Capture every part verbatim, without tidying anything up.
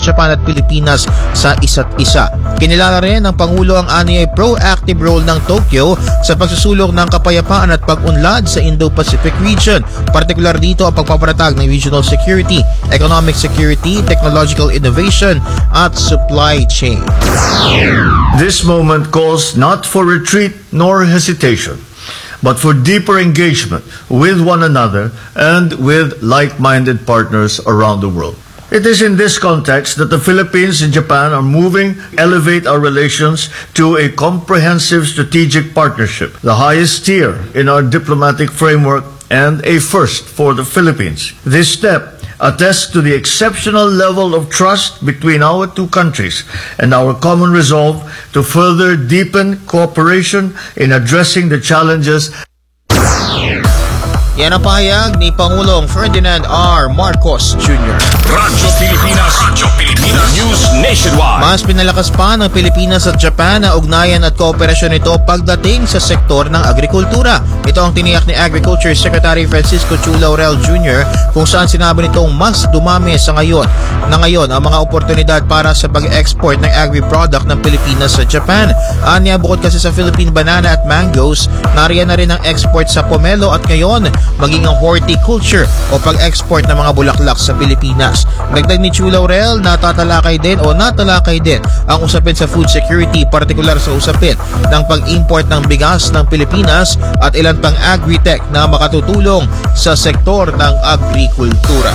Japan at Pilipinas sa isa't isa. Kinilala rin ng Pangulo ang anyay proactive role ng Tokyo sa pagsusulong ng kapayapaan at pag-unlad sa Indo-Pacific region. Partikular dito ang pagpapatatag ng regional security, economic security, technological innovation at supply chain. This moment calls not for retreat nor hesitation, but for deeper engagement with one another and with like-minded partners around the world. It is in this context that the Philippines and Japan are moving to elevate our relations to a comprehensive strategic partnership, the highest tier in our diplomatic framework and a first for the Philippines. This step attests to the exceptional level of trust between our two countries and our common resolve to further deepen cooperation in addressing the challenges. Yan ang pahayag ni Pangulong Ferdinand R. Marcos Junior Radyo Pilipinas, Radyo Pilipinas, News Nationwide. Mas pinalakas pa ng Pilipinas at Japan ang ugnayan at kooperasyon nito pagdating sa sektor ng agrikultura. Ito ang tiniyak ni Agriculture Secretary Francisco Chu Laurel Junior kung saan sinabi nitong mas dumami sa ngayon na ngayon ang mga oportunidad para sa pag-export ng agri-product ng Pilipinas sa Japan. Anya, bukod kasi sa Philippine banana at mangoes, nariyan na rin ang export sa pomelo at ngayon maging ang horticulture o pag-export ng mga bulaklak sa Pilipinas. Dagdag ni Chu Laurel, natatalakay din o natalakay din ang usapin sa food security, partikular sa usapin ng pag-import ng bigas ng Pilipinas at ilan pang agri-tech na makatutulong sa sektor ng agrikultura.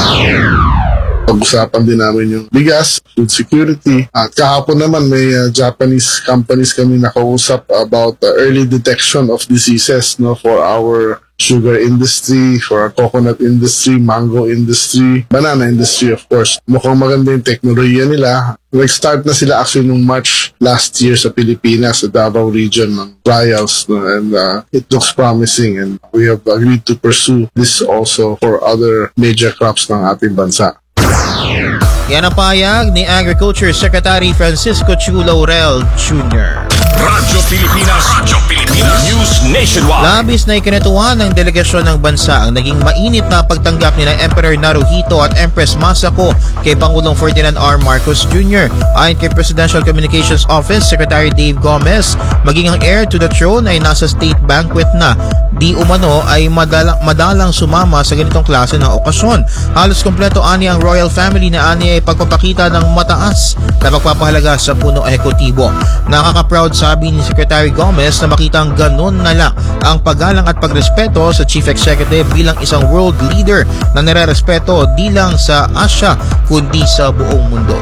Pag-usapan din namin yung bigas, food security. At kahapon naman may uh, Japanese companies kami nakausap about uh, early detection of diseases no for our sugar industry, for our coconut industry, mango industry, banana industry of course. Mukhang maganda yung teknolohiya nila. Nag-start na sila actually nung March last year sa Pilipinas, sa Davao region ng trials no? and uh, it looks promising and we have agreed to pursue this also for other major crops ng ating bansa. Yan ang pahayag ni Agriculture Secretary Francisco Chu Laurel Junior Radyo Pilipinas, Radyo Pilipinas, News Nationwide. Labis na ikinatuwa ng delegasyon ng bansa ang naging mainit na pagtanggap ni na Emperor Naruhito at Empress Masako kay Pangulong Ferdinand R. Marcos Junior Ayon kay Presidential Communications Office Secretary Dave Gomez, maging ang heir to the throne ay nasa state banquet na. Di umano ay madalang, madalang sumama sa ganitong klase ng okasyon. Halos kompleto ani ang royal family na ani ay pagpapakita ng mataas na pagpapahalaga sa punong ehekutibo. Nakaka-proud sabi ni Secretary Gomez na makitang ganun na lang ang paggalang at pagrespeto sa Chief Executive bilang isang world leader na nire-respeto di lang sa Asia kundi sa buong mundo.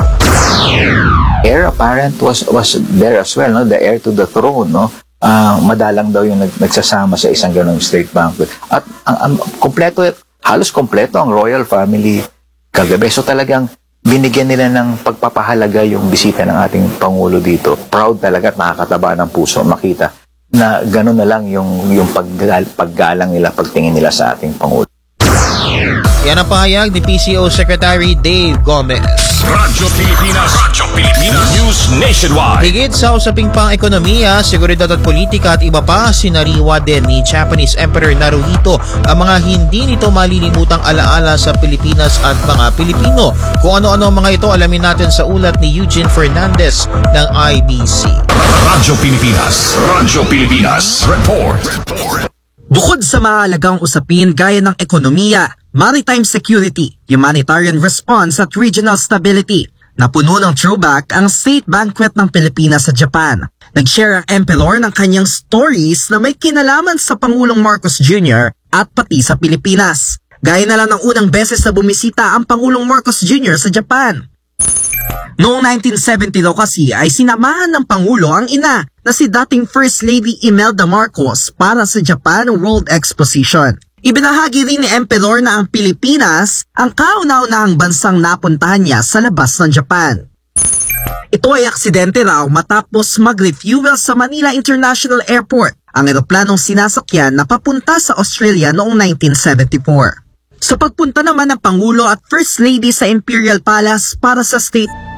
Heir apparent was was there as well, no? The heir to the throne, no? Uh, madalang daw yung nag nagsasama sa isang ganong state banquet. At ang, ang kompleto, halos kompleto ang royal family kagabi. So talagang binigyan nila ng pagpapahalaga yung bisita ng ating Pangulo dito. Proud talaga at nakakataba ng puso makita na gano'n na lang yung, yung paggal, paggalang nila, pagtingin nila sa ating Pangulo. Yan ang pahayag ni P C O Secretary Dave Gomez. Radyo Pilipinas, Radyo Pilipinas, News Nationwide. Higit sa usaping pang-ekonomiya, seguridad at politika at iba pa, sinariwa din ni Japanese Emperor Naruhito ang mga hindi nito malilimutang alaala sa Pilipinas at mga Pilipino. Kung ano-ano ang mga ito, alamin natin sa ulat ni Eugene Fernandez ng I B C. Radyo Pilipinas, Radyo Pilipinas, Report. Report. Bukod sa mahalagang usapin gaya ng ekonomiya, maritime security, humanitarian response at regional stability, napuno ng throwback ang state banquet ng Pilipinas sa Japan. Nag-share ang Emperor ng kanyang stories na may kinalaman sa Pangulong Marcos Junior at pati sa Pilipinas. Gaya na lang ng unang beses na bumisita ang Pangulong Marcos Junior sa Japan. Noong nineteen seventy daw kasi ay sinamahan ng Pangulo ang ina na si dating First Lady Imelda Marcos para sa Japan World Exposition. Ibinahagi rin ni Emperor na ang Pilipinas ang kauna-unahang bansang napuntahan niya sa labas ng Japan. Ito ay aksidente raw matapos mag-refuel sa Manila International Airport ang eroplanong sinasakyan na papunta sa Australia noong nineteen seventy-four. Sa pagpunta naman ng Pangulo at First Lady sa Imperial Palace para sa state